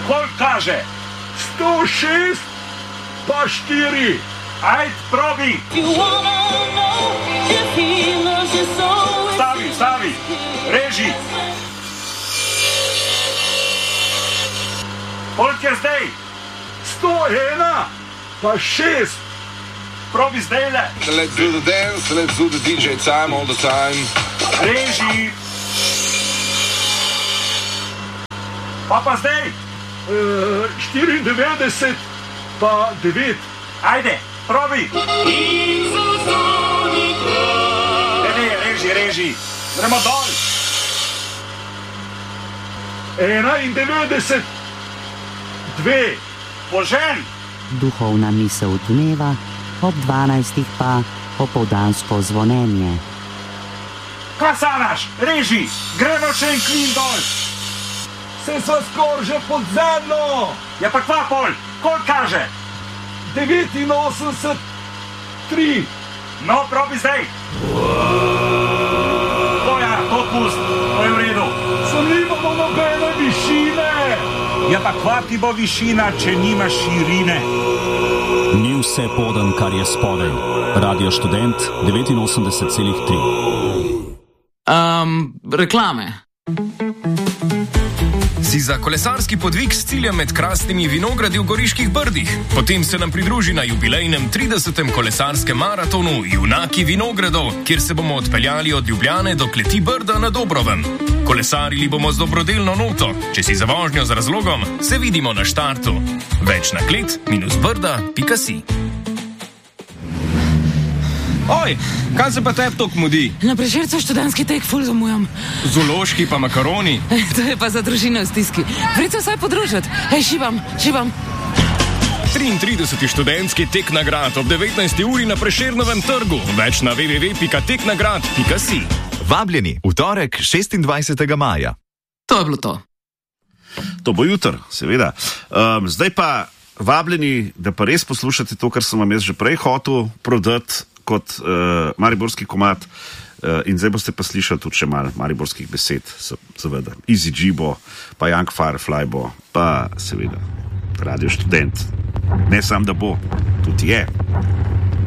Koliko kaže? 106 pa 4. Ajd, probi. Stavi, reži. Koliko je zdaj? 101 pa 6. Probi zdajle. Let's do the dance, let's do the DJ time all the time. Reži. Pa zdaj? 94 pa 9. Ajde, probi. Reži. Gremo dol. 91, 2. Požen. Duhovna misel dneva, ob 12. pa popoldansko zvonjenje. Kaj sanaš? Reži. Gremo še en klin dol. Se sva skor že pod zemljo. Ja pa kva pol? Koliko kaže? 89, 3. No, probi zdaj. To pust, to je v redu. Sem nimamo nobene višine. Ja pa kva ti bo višina, če nima širine? Ni vse poden, kar je spodaj. Radio Študent 89,3. Reklame. Si za kolesarski podvig s ciljem med krasnimi vinogradi v Goriških Brdih? Potem se nam pridruži na jubilejnem 30. kolesarskem maratonu Junaki vinogradov, kjer se bomo odpeljali od Ljubljane do kleti Brda na Dobrovem. Kolesarili bomo z dobrodelno noto. Če si za vožnjo z razlogom, se vidimo na štartu. Več na klet-brda.si. Oj, kaj se pa tebi toliko mudi? Na Prešercu študentski tek ful zamujam. Zoološki pa makaroni? To je pa za družino v stiski. Pridite vsaj podružiti. Šibam. 33. študentski tek nagrad ob 19. uri na Prešernovem trgu. Več na www.teknagrad.si. Vabljeni v torek 26. maja. To je bilo to. To bo jutr, seveda. Zdaj pa vabljeni, da pa res poslušate to, kar sem vam jaz že prej hotel prodati kot mariborski komad, in zdaj boste pa slišali tudi še malo mariborskih besed, seveda. Easy G bo, pa Young Firefly bo, pa seveda Radio Študent. Ne sam, da bo, tudi je.